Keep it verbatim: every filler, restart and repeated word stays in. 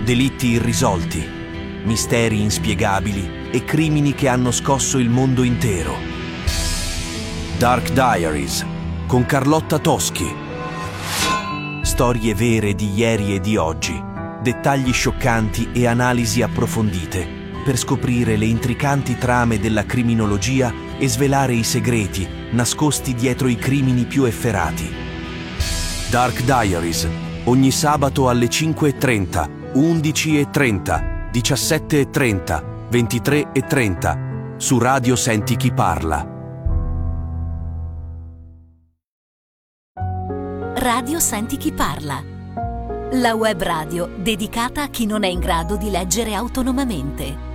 Delitti irrisolti, misteri inspiegabili e crimini che hanno scosso il mondo intero. Dark Diaries con Carlotta Toschi. Storie vere di ieri e di oggi, dettagli scioccanti e analisi approfondite per scoprire le intricanti trame della criminologia e svelare i segreti nascosti dietro i crimini più efferati. Dark Diaries, ogni sabato alle cinque e trenta, undici e trenta, diciassette e trenta, ventitré e trenta, su Radio Senti Chi Parla. Radio Senti Chi Parla, la web radio dedicata a chi non è in grado di leggere autonomamente.